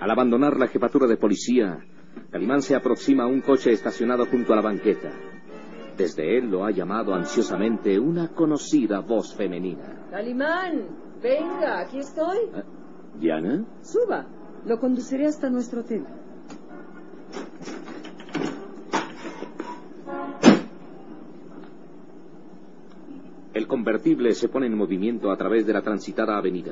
Al abandonar la jefatura de policía, Calimán se aproxima a un coche estacionado junto a la banqueta. Desde él lo ha llamado ansiosamente una conocida voz femenina. Calimán, venga, aquí estoy. ¿Diana? Suba, lo conduciré hasta nuestro hotel. El convertible se pone en movimiento a través de la transitada avenida.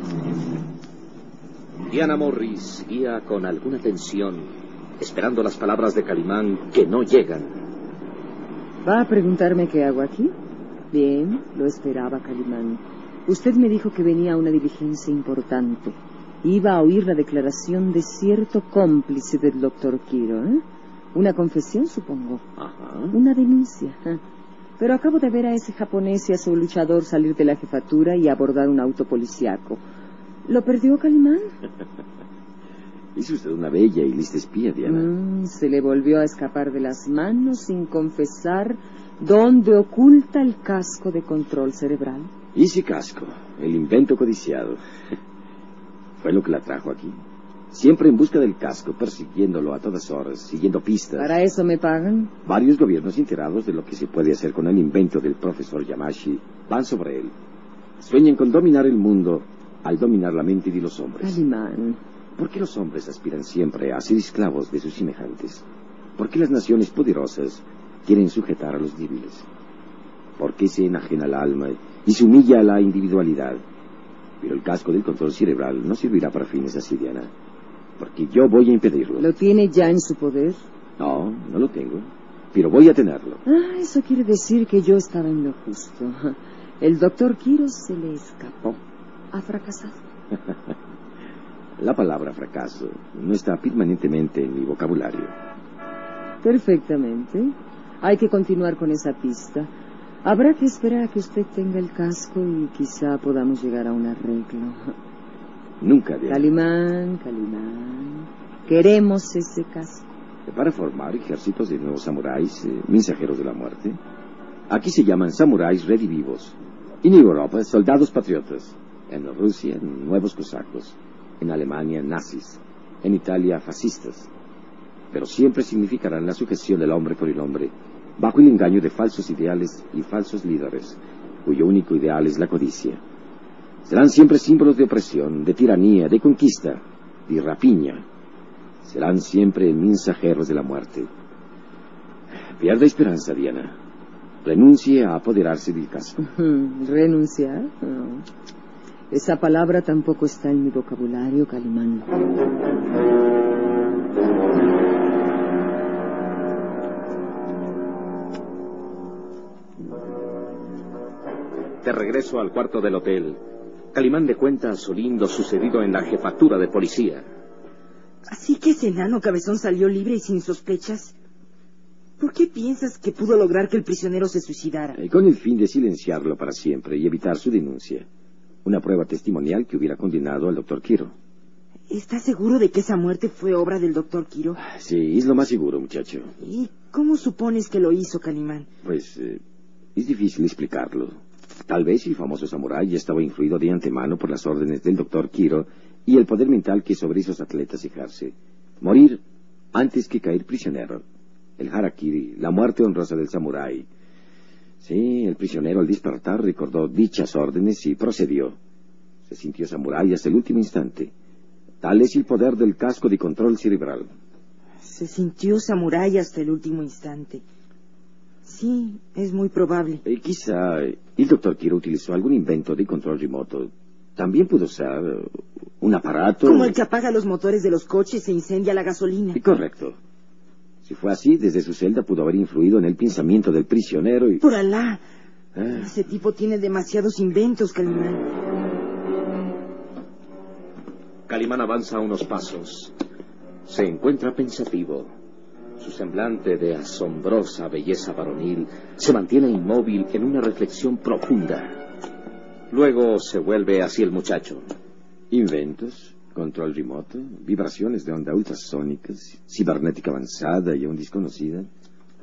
Diana Morris guía con alguna tensión, esperando las palabras de Calimán que no llegan. ¿Va a preguntarme qué hago aquí? Bien, lo esperaba, Calimán. Usted me dijo que venía a una diligencia importante. Iba a oír la declaración de cierto cómplice del doctor Quiro, ¿eh? Una confesión, supongo. Ajá. Una denuncia. Pero acabo de ver a ese japonés y a su luchador salir de la jefatura y abordar un auto policíaco. ¿Lo perdió, Calimán? Es usted una bella y lista espía, Diana. Se le volvió a escapar de las manos sin confesar dónde oculta el casco de control cerebral. ¿Y ese casco? El invento codiciado. Fue lo que la trajo aquí. Siempre en busca del casco, persiguiéndolo a todas horas, siguiendo pistas. ¿Para eso me pagan? Varios gobiernos enterados de lo que se puede hacer con el invento del profesor Yamashi van sobre él. Sueñan con dominar el mundo al dominar la mente de los hombres. Calimán. ¿Por qué los hombres aspiran siempre a ser esclavos de sus semejantes? ¿Por qué las naciones poderosas quieren sujetar a los débiles? ¿Por qué se enajena el alma y se humilla a la individualidad? Pero el casco del control cerebral no servirá para fines así, Diana. Porque yo voy a impedirlo. ¿Lo tiene ya en su poder? No, no lo tengo. Pero voy a tenerlo. Eso quiere decir que yo estaba en lo justo. El doctor Quiro se le escapó. Ha fracasado. La palabra fracaso no está permanentemente en mi vocabulario. Perfectamente. Hay que continuar con esa pista. Habrá que esperar a que usted tenga el casco y quizá podamos llegar a un arreglo. Nunca, Diana. Calimán. Queremos ese casco. Para formar ejércitos de nuevos samuráis, mensajeros de la muerte. Aquí se llaman samuráis redivivos. En Europa, soldados patriotas. En Rusia, nuevos cosacos. En Alemania, nazis. En Italia, fascistas. Pero siempre significarán la sujeción del hombre por el hombre, bajo el engaño de falsos ideales y falsos líderes, cuyo único ideal es la codicia. Serán siempre símbolos de opresión, de tiranía, de conquista, de rapiña. Serán siempre mensajeros de la muerte. Pierda esperanza, Diana. Renuncie a apoderarse del casco. ¿Renunciar? No. Esa palabra tampoco está en mi vocabulario, Calimán. De regreso al cuarto del hotel, Calimán le cuenta a Solín lo sucedido en la jefatura de policía. ¿Así que ese enano cabezón salió libre y sin sospechas? ¿Por qué piensas que pudo lograr que el prisionero se suicidara? Con el fin de silenciarlo para siempre y evitar su denuncia. Una prueba testimonial que hubiera condenado al doctor Quiro. ¿Estás seguro de que esa muerte fue obra del doctor Quiro? Sí, es lo más seguro, muchacho. ¿Y cómo supones que lo hizo, Calimán? Pues, es difícil explicarlo. Tal vez el famoso samurái ya estaba influido de antemano por las órdenes del doctor Quiro y el poder mental que sobre esos atletas ejerce. Morir antes que caer prisionero. El harakiri, la muerte honrosa del samurái. Sí, el prisionero al despertar recordó dichas órdenes y procedió. Se sintió samurái hasta el último instante. Tal es el poder del casco de control cerebral. Se sintió samurái hasta el último instante. Sí, es muy probable. Quizá el doctor Quiro utilizó algún invento de control remoto. También pudo usar un aparato... Como el que apaga los motores de los coches e incendia la gasolina. Correcto. Si fue así, desde su celda pudo haber influido en el pensamiento del prisionero y... ¡Por Alá! Ese tipo tiene demasiados inventos, Calimán. Calimán avanza unos pasos. Se encuentra pensativo. Su semblante de asombrosa belleza varonil se mantiene inmóvil en una reflexión profunda. Luego se vuelve hacia el muchacho. Inventos, control remoto, vibraciones de onda ultrasónicas, cibernética avanzada y aún desconocida.